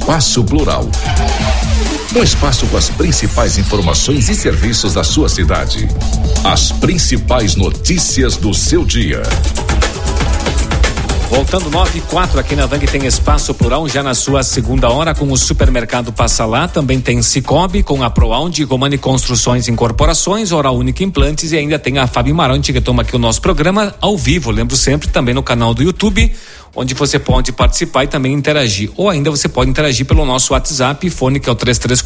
Espaço Plural. Um espaço com as principais informações e serviços da sua cidade. As principais notícias do seu dia. Voltando 9:04 aqui na Vang tem Espaço Plural já na sua segunda hora com o Supermercado Passa Lá, também tem Cicobi com a Proaund, Romani Construções e Incorporações, Oral Única Implantes e ainda tem a Fábio Marante que toma aqui o nosso programa ao vivo, lembro sempre também no canal do YouTube, onde você pode participar e também interagir, ou ainda você pode interagir pelo nosso WhatsApp, fone que é o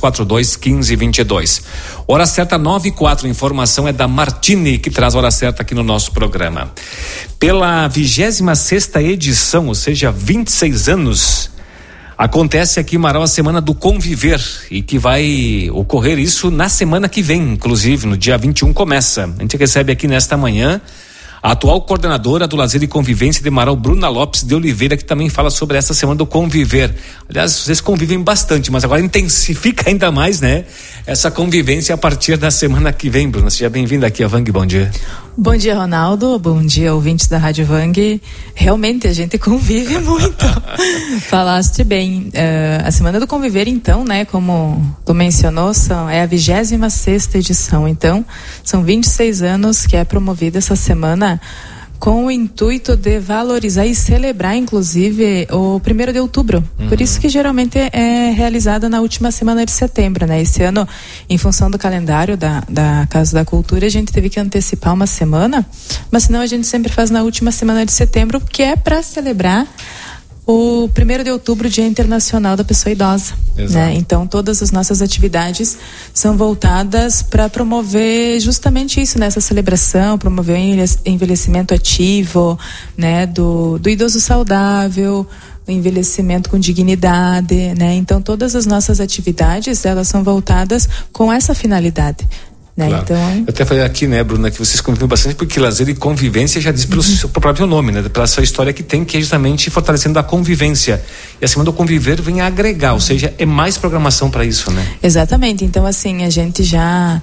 3342-1522. Hora certa 9:04, informação é da Martini, que traz a hora certa aqui no nosso programa. Pela 26ª edição, ou seja, 26 anos, acontece aqui em Marau a Semana do Conviver, e que vai ocorrer isso na semana que vem, inclusive, no dia 21 começa. A gente recebe aqui nesta manhã a atual coordenadora do Lazer e Convivência de Marau, Bruna Lopes de Oliveira, que também fala sobre essa Semana do Conviver. Aliás, vocês convivem bastante, mas agora intensifica ainda mais, né? Essa convivência a partir da semana que vem, Bruna. Seja bem-vinda aqui a Vang, bom dia. Bom dia, Ronaldo, bom dia, ouvintes da Rádio Vang. Realmente a gente convive muito. Falaste bem. A Semana do Conviver, então, né, como tu mencionou, é a 26ª edição. Então, são 26 anos que é promovida essa semana com o intuito de valorizar e celebrar, inclusive, o 1º de outubro. Por isso que geralmente é realizada na última semana de setembro, né? Esse ano, em função do calendário da Casa da Cultura, a gente teve que antecipar uma semana, mas senão a gente sempre faz na última semana de setembro, que é para celebrar o 1º de outubro, Dia Internacional da Pessoa Idosa, né? Então, todas as nossas atividades são voltadas para promover justamente isso, nessa celebração, promover o envelhecimento ativo, né? Do idoso saudável, o envelhecimento com dignidade, né? Então, todas as nossas atividades, elas são voltadas com essa finalidade. Né? Claro. Então, eu até falei aqui, né, Bruna, que vocês convivem bastante, porque lazer e convivência já diz pelo seu próprio nome, né, pela sua história que tem, que é justamente fortalecendo a convivência. E a Semana do Conviver vem a agregar, ou seja, é mais programação para isso, né? Exatamente. Então, assim, a gente já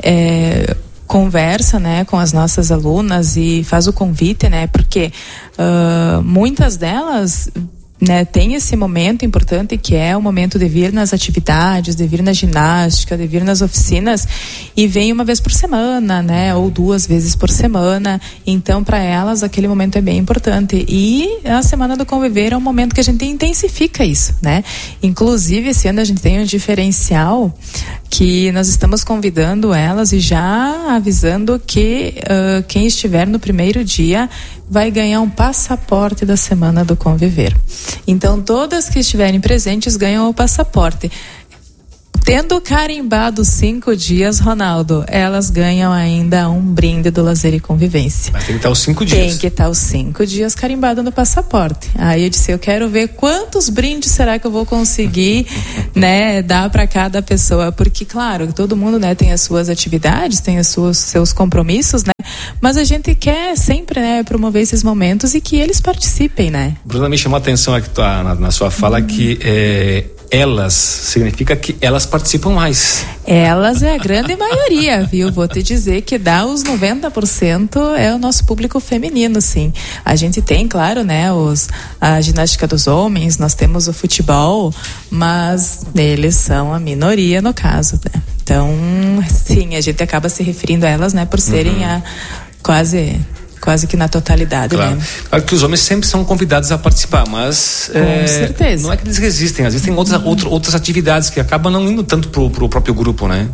conversa, né, com as nossas alunas e faz o convite, né, porque muitas delas, né, tem esse momento importante que é o momento de vir nas atividades, de vir na ginástica, de vir nas oficinas, e vem uma vez por semana, né, ou 2 vezes por semana. Então, para elas, aquele momento é bem importante. E a Semana do Conviver é um momento que a gente intensifica isso, né? Inclusive, esse ano a gente tem um diferencial que nós estamos convidando elas e já avisando que quem estiver no primeiro dia vai ganhar um passaporte da Semana do Conviver. Então, todas que estiverem presentes ganham o passaporte. Tendo carimbado 5 dias, Ronaldo, elas ganham ainda um brinde do Lazer e Convivência. Mas tem que estar os 5 dias. Tem que estar os 5 dias carimbado no passaporte. Aí eu disse, eu quero ver quantos brindes será que eu vou conseguir, né, dar para cada pessoa. Porque, claro, todo mundo, né, tem as suas atividades, tem os seus compromissos, né? Mas a gente quer sempre, né, promover esses momentos e que eles participem, né? Bruna, me chamou a atenção aqui na sua fala que elas, significa que elas participam mais. Elas é a grande maioria, viu? Vou te dizer que dá os 90% é o nosso público feminino, sim. A gente tem, claro, né, a ginástica dos homens, nós temos o futebol, mas eles são a minoria no caso, né? Então, sim, a gente acaba se referindo a elas, né, por serem quase que na totalidade, claro. Né? Claro que os homens sempre são convidados a participar, mas com certeza. Não é que eles resistem, às vezes tem outras atividades que acabam não indo tanto pro próprio grupo, né?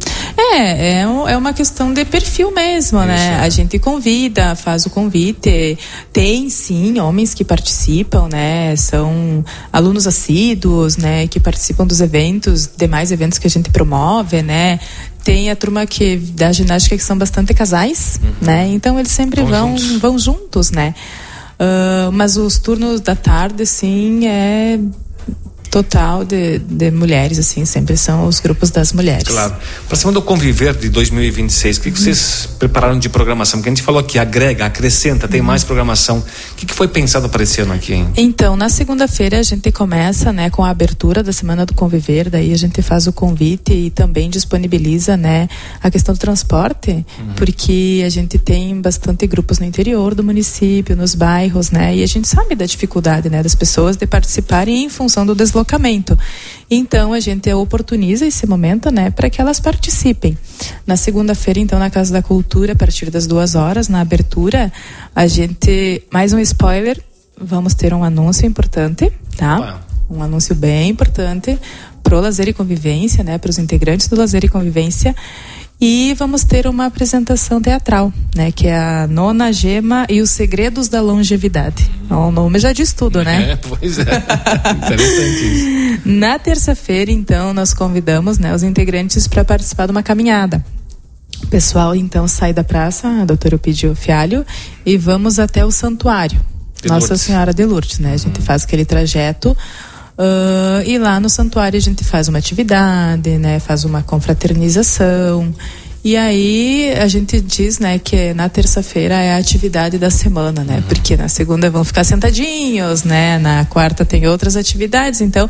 É uma questão de perfil mesmo, isso, né? A gente convida, faz o convite, tem sim homens que participam, né? São alunos assíduos, né? Que participam dos eventos, demais eventos que a gente promove, né? Tem a turma da ginástica que são bastante casais, né? Então eles sempre vão juntos, né? Mas os turnos da tarde, sim, é total de mulheres, assim, sempre são os grupos das mulheres. Claro. Para cima do Conviver de 2026, o que vocês prepararam de programação? Porque a gente falou que agrega, acrescenta, tem mais programação. O que foi pensado para esse ano aqui, hein? Então, na segunda-feira a gente começa, né, com a abertura da Semana do Conviver, daí a gente faz o convite e também disponibiliza, né, a questão do transporte, porque a gente tem bastante grupos no interior do município, nos bairros, né, e a gente sabe da dificuldade, né, das pessoas de participarem em função do deslocamento. Então a gente oportuniza esse momento, né, para que elas participem. Na segunda-feira, então, na Casa da Cultura, a partir das 2h, na abertura, a gente, mais um spoiler, vamos ter um anúncio importante, tá? Uau. Um anúncio bem importante pro Lazer e Convivência, né, para os integrantes do Lazer e Convivência. E vamos ter uma apresentação teatral, né, que é a Nona Gema e os Segredos da Longevidade. O nome já diz tudo, né? Pois é. Interessante isso. Na terça-feira, então, nós convidamos, né, os integrantes para participar de uma caminhada. O pessoal, então, sai da praça, a doutora Eupídio Fialho, e vamos até o santuário Nossa Senhora de Lourdes, né? A gente faz aquele trajeto. E lá no santuário a gente faz uma atividade, né? Faz uma confraternização. E aí a gente diz, né, que na terça-feira é a atividade da semana, né? Porque na segunda vão ficar sentadinhos, né? Na quarta tem outras atividades. Então,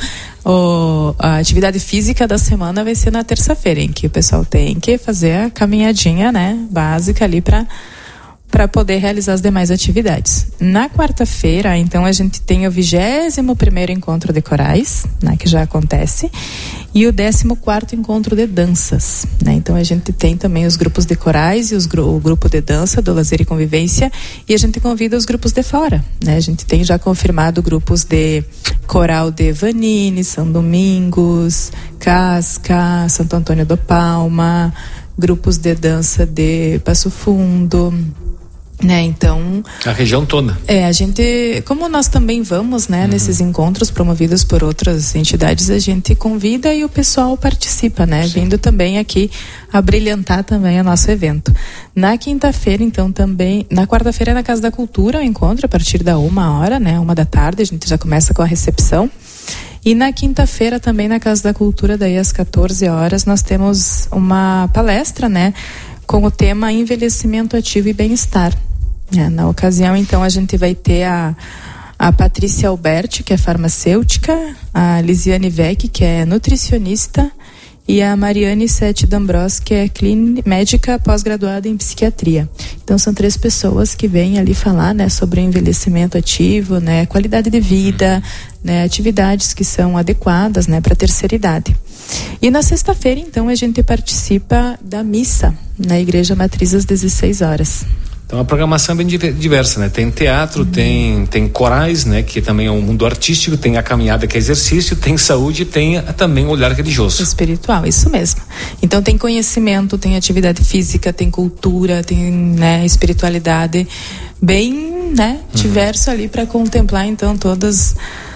a atividade física da semana vai ser na terça-feira, em que o pessoal tem que fazer a caminhadinha, né, básica ali para poder realizar as demais atividades. Na quarta-feira, então, a gente tem o 21º encontro de corais, né, que já acontece, e o 14º encontro de danças, né? Então a gente tem também os grupos de corais e o grupo de dança do Lazer e Convivência, e a gente convida os grupos de fora, né? A gente tem já confirmado grupos de coral de Vanini, São Domingos, Casca, Santo Antônio do Palma, grupos de dança de Passo Fundo, né? Então, a região toda. A gente, como nós também vamos, né, nesses encontros promovidos por outras entidades, a gente convida e o pessoal participa, né? Sim. Vindo também aqui a brilhantar também o nosso evento. Na quinta-feira, então, também, na quarta-feira na Casa da Cultura, o encontro a partir da 1h, né, 1h, a gente já começa com a recepção. E na quinta-feira também na Casa da Cultura, daí às 14h, nós temos uma palestra, né, com o tema Envelhecimento Ativo e Bem-Estar. Na ocasião, então, a gente vai ter a Patrícia Alberti, que é farmacêutica, a Lisiane Vec, que é nutricionista, e a Mariane Sete D'Ambros, que é médica pós-graduada em psiquiatria. Então são 3 pessoas que vêm ali falar, né, sobre o envelhecimento ativo, né, qualidade de vida, né, atividades que são adequadas, né, para a terceira idade. E na sexta-feira, então, a gente participa da missa na Igreja Matriz às 16h. Então a programação é bem diversa, né? Tem teatro, tem corais, né? Que também é um mundo artístico, tem a caminhada que é exercício, tem saúde, tem também o olhar religioso. Espiritual, isso mesmo. Então tem conhecimento, tem atividade física, tem cultura, tem, né, espiritualidade, bem, né, diverso ali para contemplar, então, todas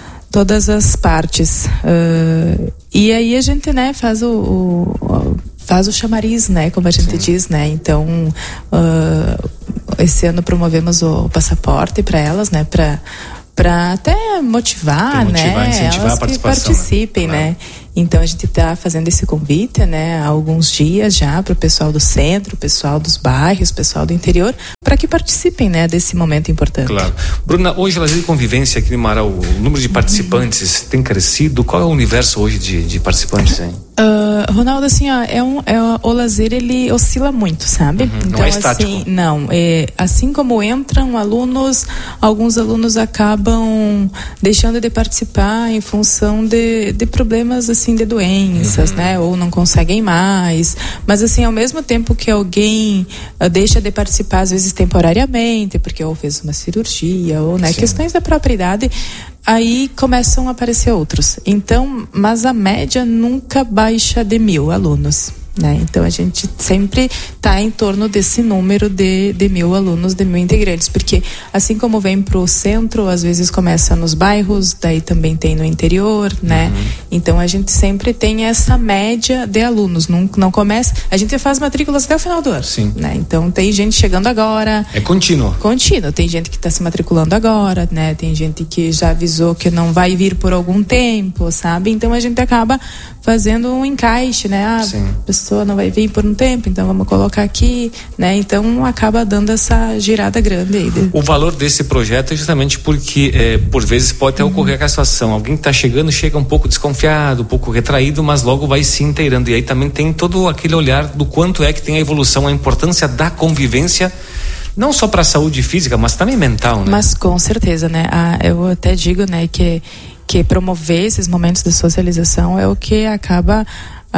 as partes. E aí a gente, né, faz o chamariz, né, como a gente diz, né? Então, esse ano promovemos o passaporte para elas, né, para até motivar, né, incentivar elas a participação, que participem, né? Então a gente está fazendo esse convite, né, há alguns dias já para o pessoal do centro, o pessoal dos bairros, o pessoal do interior, para que participem, né, desse momento importante. Claro. Bruna, hoje a Lazer e Convivência aqui no Marau, o número de participantes tem crescido? Qual é o universo hoje de participantes aí? Ronaldo, assim, ó, o lazer, ele oscila muito, sabe? Então, não é estático. Assim, não, assim como entram alunos, alguns alunos acabam deixando de participar em função de problemas, assim, de doenças, né? Ou não conseguem mais, mas assim, ao mesmo tempo que alguém deixa de participar, às vezes temporariamente, porque ou fez uma cirurgia, ou, né, questões da própria idade, aí começam a aparecer outros. Então, mas a média nunca baixa de 1.000 alunos, né? Então a gente sempre está em torno desse número de 1.000 alunos, de 1.000 integrantes, porque assim como vem para o centro, às vezes começa nos bairros, daí também tem no interior, né? Então a gente sempre tem essa média de alunos, não começa, a gente faz matrículas até o final do ano, né? Então tem gente chegando agora. É contínuo, tem gente que está se matriculando agora, né? Tem gente que já avisou que não vai vir por algum tempo, sabe? Então a gente acaba fazendo um encaixe, né? A pessoa não vai vir por um tempo, então vamos colocar aqui, né? Então acaba dando essa girada grande aí. O valor desse projeto é justamente porque por vezes pode até ocorrer aquela situação, alguém que está chegando chega um pouco desconfiado, um pouco retraído, mas logo vai se inteirando, e aí também tem todo aquele olhar do quanto é que tem a evolução, a importância da convivência, não só para a saúde física, mas também mental, né? Mas com certeza, né? Eu até digo, né, que que promover esses momentos de socialização é o que acaba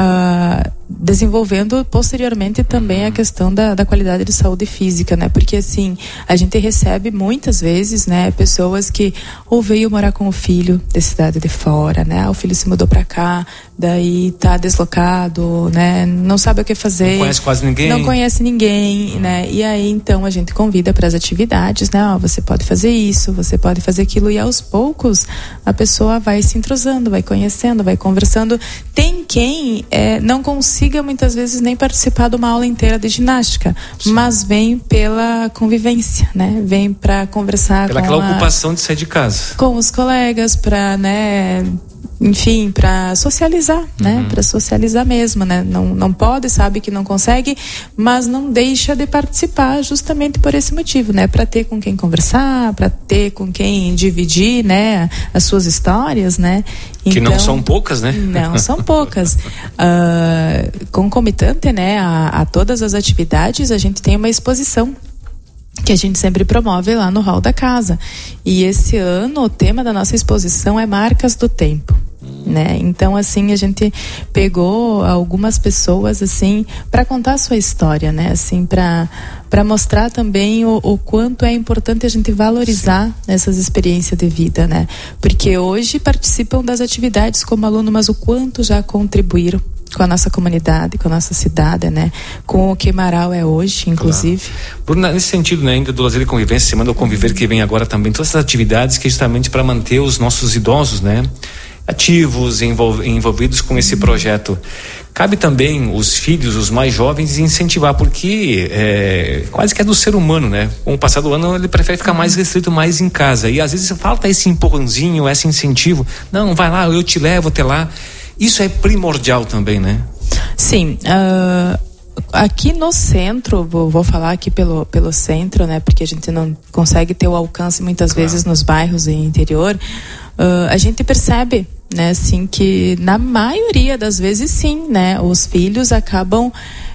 desenvolvendo posteriormente também a questão da qualidade de saúde física, né? Porque assim, a gente recebe muitas vezes, né, pessoas que ou veio morar com o filho de cidade de fora, né? O filho se mudou para cá, daí tá deslocado, né? Não sabe o que fazer. Não conhece quase ninguém. Não conhece ninguém, né? E aí então a gente convida para as atividades, né? Você pode fazer isso, você pode fazer aquilo, e aos poucos a pessoa vai se entrosando, vai conhecendo, vai conversando. Tem quem não consiga muitas vezes nem participar de uma aula inteira de ginástica, sim, mas vem pela convivência, né? Vem para conversar pela aquela ocupação de sair de casa, com os colegas, para, né, enfim, para socializar, né? Para socializar mesmo, né? Não pode, sabe que não consegue, mas não deixa de participar justamente por esse motivo, né? Para ter com quem conversar, para ter com quem dividir, né? As suas histórias, né? Que então, não são poucas, né? Não são poucas. Concomitante, né? A todas as atividades, a gente tem uma exposição que a gente sempre promove lá no hall da casa. E esse ano o tema da nossa exposição é Marcas do Tempo, né? Então assim, a gente pegou algumas pessoas assim para contar a sua história, né? Assim, para mostrar também o quanto é importante a gente valorizar, sim, essas experiências de vida, né? Porque hoje participam das atividades como aluno, mas o quanto já contribuíram com a nossa comunidade, com a nossa cidade, né? Com o que Marau é hoje, inclusive. Claro. Bruno, nesse sentido, né, ainda do lazer e convivência, Semana do Conviver que vem agora também, todas essas atividades que justamente para manter os nossos idosos, né, ativos, envolvidos com esse projeto. Cabe também os filhos, os mais jovens, incentivar, porque quase que é do ser humano, né? Com o passar do ano, ele prefere ficar mais restrito, mais em casa. E às vezes falta esse empurrãozinho, esse incentivo. Não, vai lá, eu te levo até lá. Isso é primordial também, né? Sim. Aqui no centro, vou falar aqui pelo centro, né? Porque a gente não consegue ter o alcance muitas vezes nos bairros e interior. A gente percebe, né, assim, que na maioria das vezes sim, né? Os filhos acabam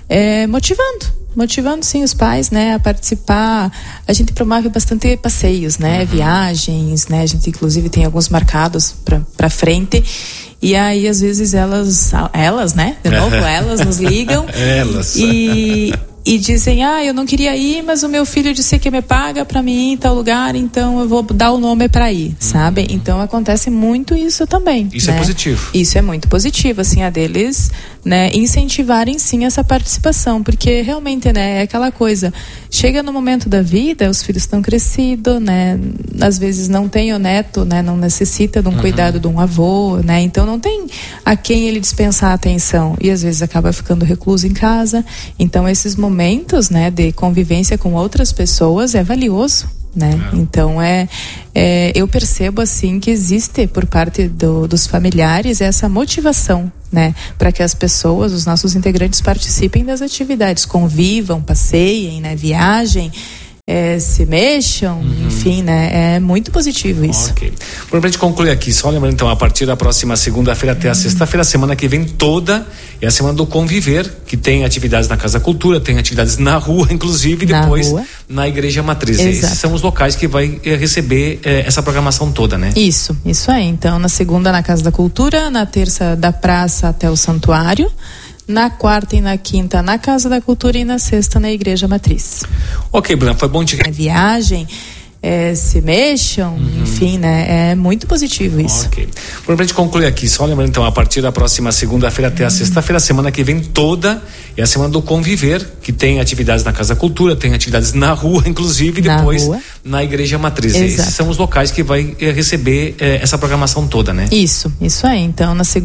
motivando sim os pais, né, a participar. A gente promove bastante passeios, né, viagens, né, a gente inclusive tem alguns marcados para frente. E aí, às vezes, elas, né? De novo, elas nos ligam. Elas. E dizem, eu não queria ir, mas o meu filho disse que me paga para mim ir em tal lugar, então eu vou dar o nome para ir, sabe? Então, acontece muito isso também. Isso, né? É positivo. Isso é muito positivo, assim, a deles, né, incentivarem, sim, essa participação, porque realmente, né, é aquela coisa, chega no momento da vida, os filhos estão crescidos, né, às vezes não tem o neto, né, não necessita de um cuidado de um avô, né, então não tem a quem ele dispensar a atenção, e às vezes acaba ficando recluso em casa. Então esses momentos, né, de convivência com outras pessoas é valioso, né? Então eu percebo assim que existe por parte dos familiares essa motivação, né, para que as pessoas, os nossos integrantes, participem das atividades, convivam, passeiem, né, viajem, se mexam, enfim, né, é muito positivo isso. Ok. Pra gente concluir aqui, só lembrando então, a partir da próxima segunda-feira até a sexta-feira, a semana que vem toda é a semana do Conviver, que tem atividades na Casa da Cultura, tem atividades na rua, inclusive, e depois na Igreja Matriz. Exato. Esses são os locais que vai receber essa programação toda, né? Isso aí. Então, na segunda na Casa da Cultura, na terça da praça até o santuário, na quarta e na quinta na Casa da Cultura e na sexta na Igreja Matriz. Ok, Bruno, foi bom te... Viagem, se mexam, enfim, né, é muito positivo isso. Ok. Pra gente concluir aqui, só lembrando então, a partir da próxima segunda-feira até a sexta-feira, a semana que vem toda é a semana do Conviver, que tem atividades na Casa da Cultura, tem atividades na rua, inclusive, e depois na Igreja Matriz. Exato. Esses são os locais que vai receber essa programação toda, né? Isso aí. Então, na segunda